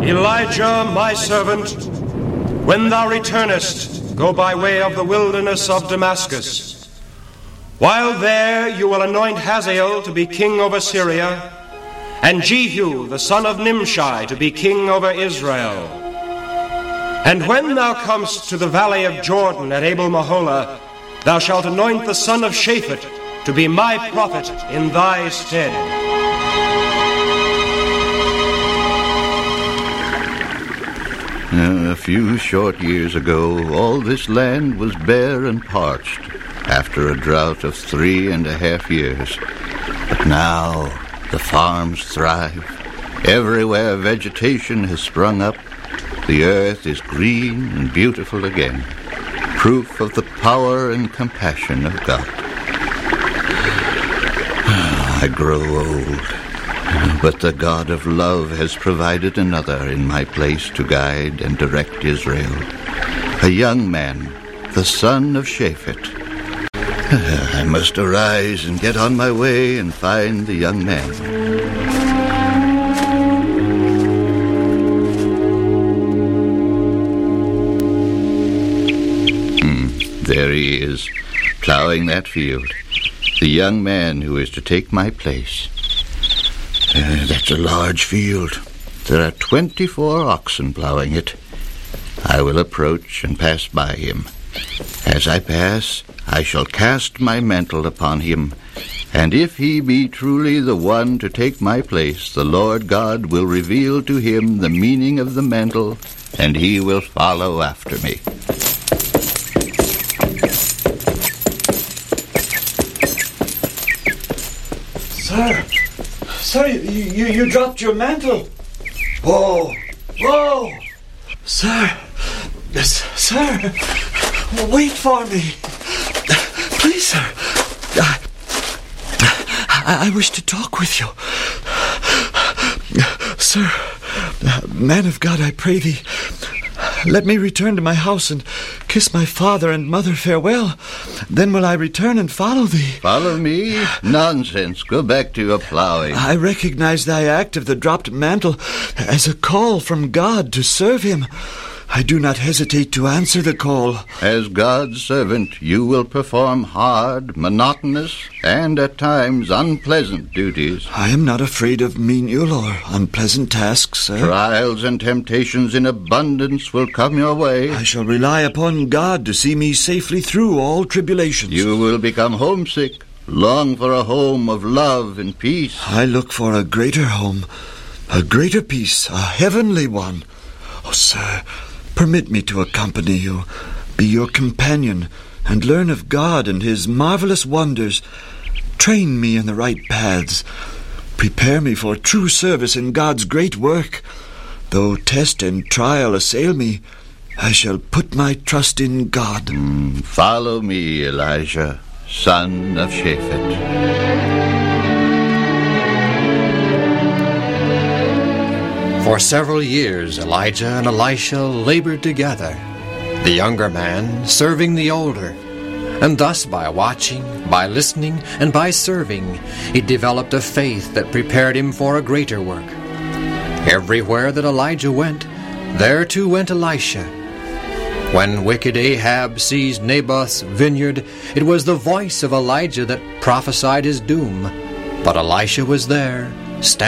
Elijah, my servant, when thou returnest, go by way of the wilderness of Damascus. While there you will anoint Hazael to be king over Syria, and Jehu, the son of Nimshi, to be king over Israel. And when thou comest to the valley of Jordan at Abel-Meholah, thou shalt anoint the son of Shaphat to be my prophet in thy stead. A few short years ago, all this land was bare and parched, after a drought of 3.5 years. But now the farms thrive. Everywhere vegetation has sprung up. The earth is green and beautiful again, proof of the power and compassion of God. I grow old, but the God of love has provided another in my place to guide and direct Israel, a young man, the son of Shaphat. I must arise and get on my way and find the young man. There he is, plowing that field, the young man who is to take my place. That's a large field. There are 24 oxen plowing it. I will approach and pass by him. As I pass, I shall cast my mantle upon him, and if he be truly the one to take my place, the Lord God will reveal to him the meaning of the mantle, and he will follow after me. Sir, you dropped your mantle. Whoa! Sir, wait for me. Please, sir. I wish to talk with you. Sir, man of God, I pray thee, let me return to my house and kiss my father and mother farewell. Then will I return and follow thee. Follow me? Nonsense. Go back to your plowing. I recognize thy act of the dropped mantle as a call from God to serve him. I do not hesitate to answer the call. As God's servant, you will perform hard, monotonous, and at times unpleasant duties. I am not afraid of menial or unpleasant tasks, sir. Trials and temptations in abundance will come your way. I shall rely upon God to see me safely through all tribulations. You will become homesick, long for a home of love and peace. I look for a greater home, a greater peace, a heavenly one. Oh, sir, permit me to accompany you, be your companion, and learn of God and his marvelous wonders. Train me in the right paths. Prepare me for true service in God's great work. Though test and trial assail me, I shall put my trust in God. Follow me, Elijah, son of Shaphat. For several years, Elijah and Elisha labored together, the younger man serving the older. And thus, by watching, by listening, and by serving, he developed a faith that prepared him for a greater work. Everywhere that Elijah went, there too went Elisha. When wicked Ahab seized Naboth's vineyard, it was the voice of Elijah that prophesied his doom. But Elisha was there, standing